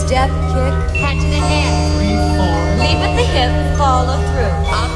Step, kick, Head to the head. 3, 4. leap at the hip, follow through. Up